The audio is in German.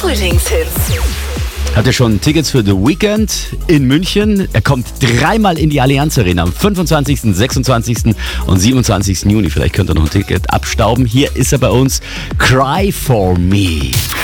Frühlingshits. Habt ihr schon Tickets für The Weeknd in München? Er kommt dreimal in die Allianz Arena am 25., 26. und 27. Juni. Vielleicht könnt ihr noch ein Ticket abstauben. Hier ist er bei uns. Cry for Me.